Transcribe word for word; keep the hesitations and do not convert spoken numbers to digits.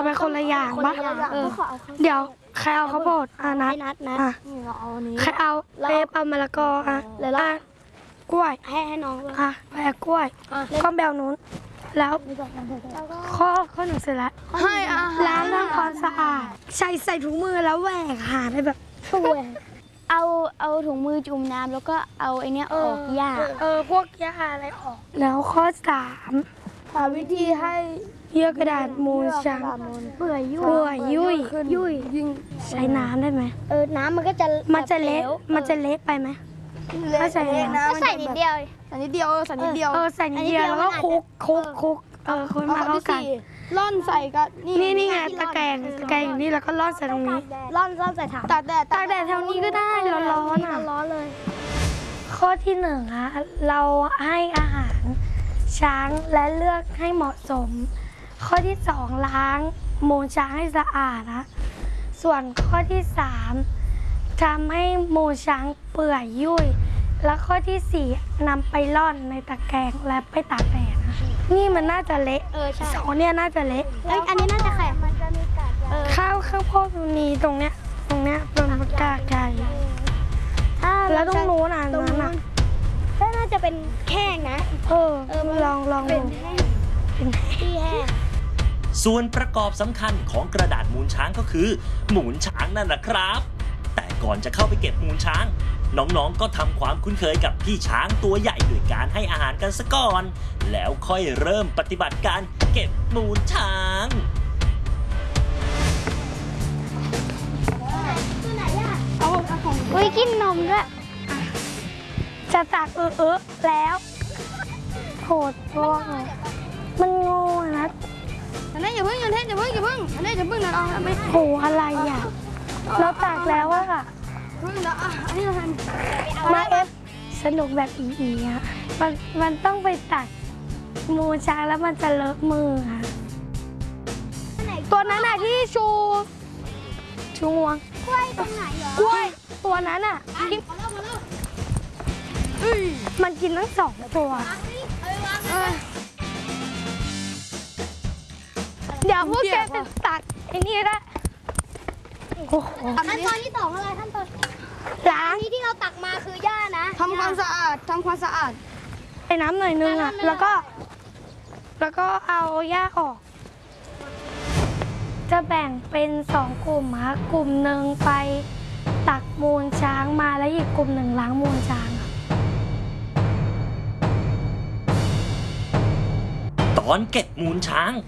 เอาไปคนละอย่างปะเออเดี๋ยวใครเอาข้าวโพดอ่ะนัดนัดนัดอ่ะนี่เราเอาอันนี้ใครเอาเอฟเอามะละกออ่ะแล้วเราอ่ะกล้วยให้ให้น้องเลยอ่ะแบกกล้วยก็แบวนู้นแล้วข้อข้อหนึ่งเสร็จแล้วให้อาหารล้างทำความสะอาดใส่ใส่ถุงมือแล้วแหวกหาไปแบบช่วยเอาเอาถุงมือจุ่มน้ำแล้วก็เอาไอเนี้ยออกหญ้าเออพวกหญ้าอะไรออกแล้วข้อสามหาวิธีให้เยื่อกระดาษมูลช้างเปื่อยยุ่ยเปื่อยยุ่ยยุ่ยยิ่งใช้น้ำได้ไหมเออน้ำมันก็จะมันจะเละมันจะเละไปไหมถ้าใส่น้ำก็ใส่นิดเดียวใส่นิดเดียวเออใส่นิดเดียวเออใส่นิดเดียวแล้วก็คลุกคลุกคลุกเออคนมาเข้ากันร่อนใส่ก็นี่นี่ไงตะแกรงตะแกรงอยู่นี่แล้วก็ลอดใส่ตรงนี้ร่อนร่อนใส่ถังตากแดดตากแดดแถวนี้ก็ได้ร้อนๆอ่ะร้อนเลยข้อที่หนึ่งอะเราให้อาหารช้างและเลือกให้เหมาะสม ข้อที่สองล้างมูลช้างให้สะอาดนะส่วนข้อที่สามทำให้มูลช้างเปื่อยยุ่ยและข้อที่สี่นำไปร่อนในตะแกรงและไปตากแดดนะนี่มันน่าจะเละเออใช่สองเนี่ยน่าจะเละเอ้ยอันนี้น่าจะแข็งมันจะมีกากเออข้าวข้าวโพดตรงนี้ตรงเนี้ยตรงเนี้ยเป็นกากใหญ่ถ้าแล้วต้องรู้นะตรงนั้นนู้อ่ะนถ้าน่าจะเป็นแห้งนะเออเออมันลองลองเป็ดูนแห้งที่แห้งส่วนประกอบสำคัญของกระดาษมูลช้างก็คือหมูลช้างนั่นแหละครับ แต่ก่อนจะเข้าไปเก็บมูลช้าง น้องๆก็ทำความคุ้นเคยกับพี่ช้างตัวใหญ่ด้วยการให้อาหารกันซะก่อน แล้วค่อยเริ่มปฏิบัติการเก็บมูลช้างอุ้ยกินนมด้วยจะตักเออเออแล้วโหดร้องมันโง่นะอันนี้อย่าเพิ่งอย่าเพิ่งอย่าเพิ่งอย่าเพิ่งอันนี้อย่าเพิ่งนะเอาไม่โหอะไรอ่ะเราตักแล้วอะค่ะเพิ่งนะอ่ะอันนี้เราทมาเอฟสนุกแบบอีอีอะมันมันต้องไปตักมูช้างแล้วมันจะเลอะมือค่ะตัวนั้นอะที่ชูชูงวงกล้วยตรงไหนเหรอกล้วยตัวนั้นอะที่มันกินทั้งสองตัว เดี๋ยวพวกแกเป็นตักไอ้นี่ได้โอ้โหขั้นตอนที่สองอะไรขั้นตอนล้างอันนี้ที่เราตักมาคือหญ้านะำทำความสะอาดทำความสะอาดไอ้น้ำหน่อยนึงอ่ะ แล้วก็ แล้วก็เอาหญ้าออก จะแบ่งเป็นสองกลุ่มค่ะกลุ่มหนึ่งไปตักมูลช้างมาแล้วอีกกลุ่มหนึ่งล้างมูลช้างค่ะตอนเก็บมูลช้าง